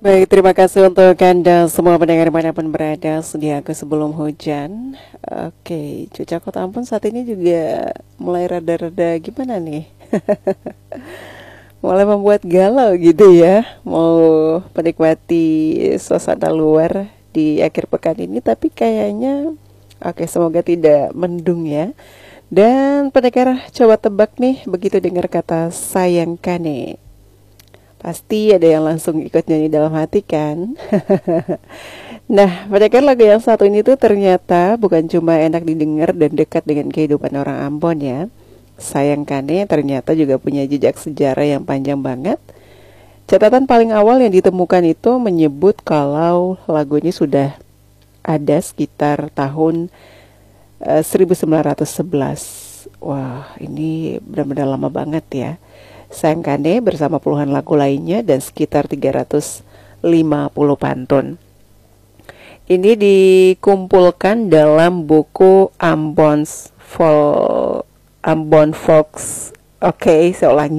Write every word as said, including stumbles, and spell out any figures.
Baik, terima kasih untuk Anda semua pendengar dimanapun berada. Sedia aku sebelum hujan. Oke, cuaca Kota Ambon saat ini juga mulai rada-rada gimana nih? Mulai membuat galau gitu ya. Mau menikmati suasana luar di akhir pekan ini, tapi kayaknya oke, semoga tidak mendung ya. Dan pendengar coba tebak nih, begitu dengar kata sayang kane. Pasti ada yang langsung ikut nyanyi dalam hati kan? Nah, pendengar lagu yang satu ini tuh ternyata bukan cuma enak didengar dan dekat dengan kehidupan orang Ambon ya. Sayang kane ternyata juga punya jejak sejarah yang panjang banget. Catatan paling awal yang ditemukan itu menyebut kalau lagu ini sudah ada sekitar tahun uh, seribu sembilan ratus sebelas. Wah, ini benar-benar lama banget ya. Sayang kane bersama puluhan lagu lainnya dan sekitar tiga ratus lima puluh pantun. Ini dikumpulkan dalam buku Ambon's Folk Ambon Folks. Oke, okay, saya ulangi.